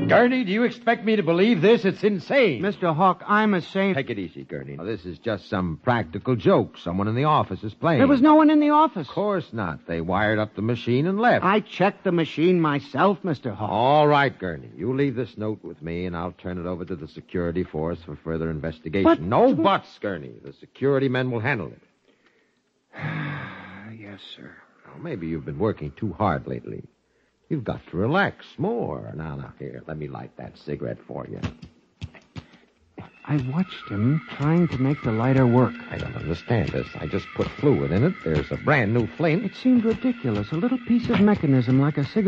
Gurney, do you expect me to believe this? It's insane. Mr. Hawk, I'm a saint. Take it easy, Gurney. Now, this is just some practical joke someone in the office is playing. There was no one in the office. Of course not. They wired up the machine and left. I checked the machine myself, Mr. Hawk. All right, Gurney. You leave this note with me, and I'll turn it over to the security force for further investigation. But... No buts, Gurney. The security men will handle it. Yes, sir. Now, maybe you've been working too hard lately. You've got to relax more. Now, here, let me light that cigarette for you. I watched him trying to make the lighter work. I don't understand this. I just put fluid in it. There's a brand new flame. It seemed ridiculous. A little piece of mechanism like a cigarette